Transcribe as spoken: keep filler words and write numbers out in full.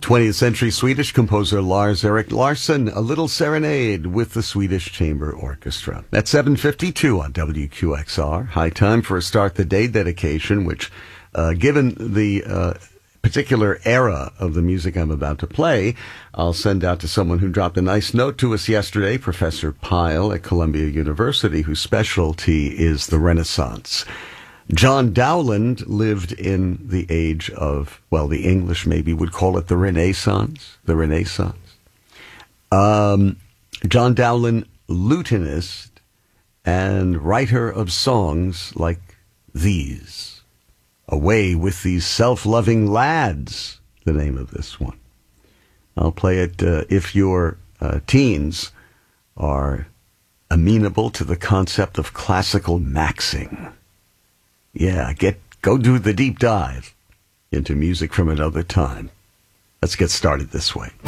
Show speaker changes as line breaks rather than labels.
twentieth century Swedish composer Lars Erik Larsson, A Little Serenade with the Swedish Chamber Orchestra. At seven fifty-two on W Q X R. High time for a Start the Day dedication, which, uh, given the uh, particular era of the music I'm about to play, I'll send out to someone who dropped a nice note to us yesterday, Professor Pyle at Columbia University, whose specialty is the Renaissance. John Dowland lived in the age of, well, the English maybe would call it the Renaissance, the Renaissance. Um, John Dowland, lutenist and writer of songs like these. Away with These Self-Loving Lads, the name of this one. I'll play it uh, if your uh, teens are amenable to the concept of classical maxing. Yeah, get go do the deep dive into music from another time. Let's get started this way.